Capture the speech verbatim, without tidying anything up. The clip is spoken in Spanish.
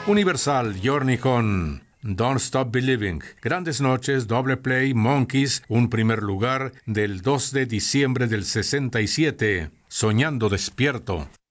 Universal, Journey con Don't Stop Believing. Grandes Noches, doble play, Monkees, un primer lugar del dos de diciembre del sesenta y siete. Soñando despierto.